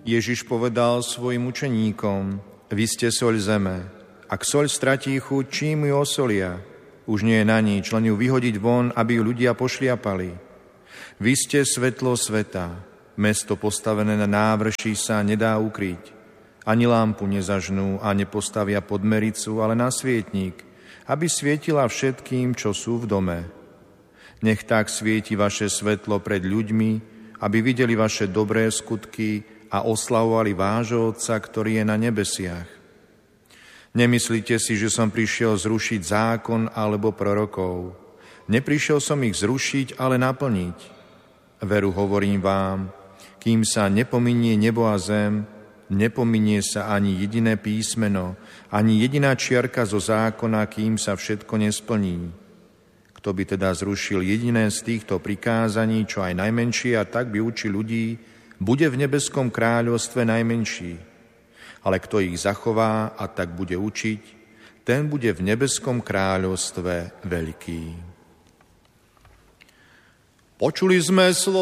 Ježiš povedal svojim učeníkom: Vy ste soľ zeme. Ak soľ stratí chuť, čím ju osolia? Už nie je na nič, len ju vyhodiť von, aby ju ľudia pošliapali. Vy ste svetlo sveta. Mesto postavené na návrší sa nedá ukryť. Ani lampu nezažnú a nepostavia pod mericu, ale na svietnik, aby svietila všetkým, čo sú v dome. Nech tak svieti vaše svetlo pred ľuďmi, aby videli vaše dobré skutky a oslavovali vášho Otca, ktorý je na nebesiach. Nemyslíte si, že som prišiel zrušiť zákon alebo prorokov. Neprišiel som ich zrušiť, ale naplniť. Veru hovorím vám, kým sa nepominie nebo a zem, nepominie sa ani jediné písmeno, ani jediná čiarka zo zákona, kým sa všetko nesplní. Kto by teda zrušil jediné z týchto prikázaní, čo aj najmenšie, a tak by učil ľudí, bude v nebeskom kráľovstve najmenší. Ale kto ich zachová a tak bude učiť, ten bude v nebeskom kráľovstve veľký. Počuli sme slovo